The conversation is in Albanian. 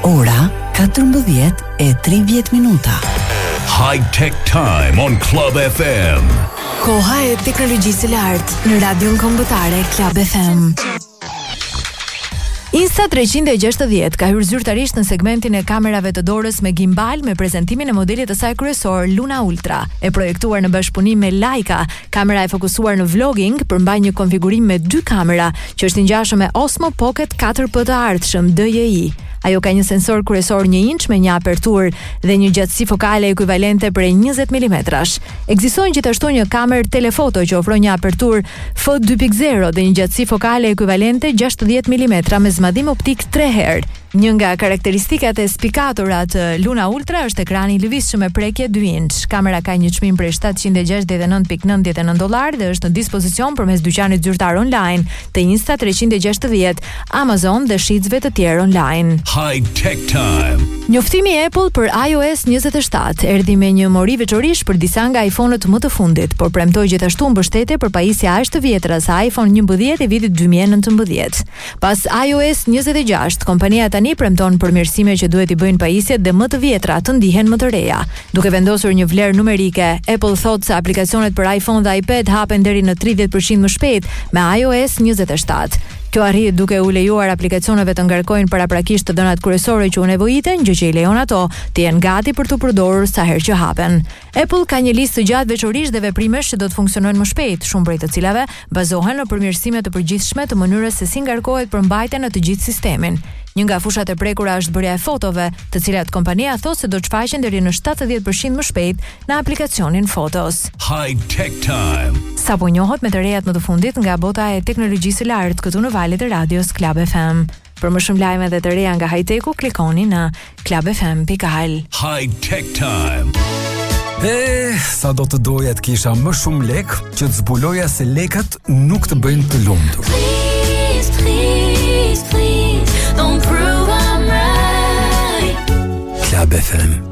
Ora 14:30. High Tech Time on Club FM. Koha e teknologjisë së lartë në radion kombëtare Club FM. Insta360 ka hyrë zyrtarisht në segmentin e kamerave të dorës me gimbal me prezantimin e modelit të saj kryesor Luna Ultra. E projektuar në bashkëpunim me Leica, kamera e fokusuar në vlogging përmban një konfigurim me 2 kamera që është i ngjashëm me Osmo Pocket 4P të ardhshëm DJI. Ajo ka një sensor kryesor 1 inch me një aperturë dhe një gjatësi fokale ekuivalente për 20 mm. Ekzistojnë gjithashtu një kamerë telefoto që ofron një aperturë f2.0 dhe një gjatësi fokale ekuivalente 60 mm me zmadim optik 3 herë. Një nga karakteristikat e spikatura të Luna Ultra është ekrani i lëvizshëm me prekje 2 inch. Kamera ka një çmim prej $769.99 dhe është në dispozicion përmes dyqanit zyrtar online të Insta360, Amazon dhe shitësve të tjerë online. High Tech Time. Njoftimi i Apple për iOS 27 erdhi me një mori veçorish për disa nga iPhone-ët më të fundit, por premtoi gjithashtu mbështetje për pajisje aq të vjetra sa iPhone 11 e vitit 2019. Pas iOS 26, kompania tani premton përmirësime që duhet i bëjnë pajisjet dhe më të vjetra të ndihen më të reja. Duke vendosur një vlerë numerike, Apple thotë se aplikacionet për iPhone dhe iPad hapen deri në 30% më shpejt me iOS 27. Kjo arrit duke u lejuar aplikacioneve të ngarkojnë paraprakisht të dhënat kryesore që u nevojiten, gjë që i lejon ato të jenë gati për të përdorur sa herë që hapen. Apple ka një listë të gjatë veçorish dhe veprimesh që do të funksionojnë më shpejt, shumë prej të cilave bazohen në përmirësime të përgjithshme të mënyrës se si ngarkohet përmbajtja në të gjithë sistemin. Një nga fushat e prekura është bërja e fotove, të cilat kompania thotë se do të shfaqen deri në 70% më shpejt në aplikacionin Photos. High Tech Time. Sapo njohët me të rejat më të fundit nga bota e teknologjisë së lartë këtu në valët e radios Club FM. Për më shumë lajme dhe të reja nga high-techu, klikoni në clubfm.al. High Tech Time. Sa do të doja të kisha më shumë lek që të zbuloja se lekat nuk të bëjnë të lumtur. Please, don't prove I'm right. Club FM.